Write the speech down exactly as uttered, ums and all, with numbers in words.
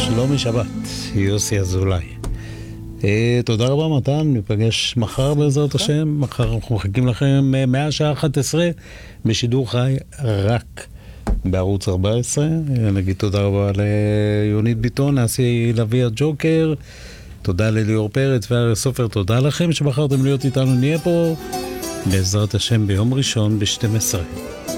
שלומי שבת, יוסי אזולאי. אה, תודה רבה מתן, ניפגש מחר בעזרת השם. מחר אנחנו מחכים לכם מהשעה אחת עשרה בשידור חי רק בערוץ ארבע עשרה. נגיד תודה רבה ליונית ביטון, נעשי לוי הג'וקר, תודה לליאור פרץ וארי סופר, תודה לכם שבחרתם להיות איתנו. נהיה פה בעזרת השם ביום ראשון ב-שתים עשרה.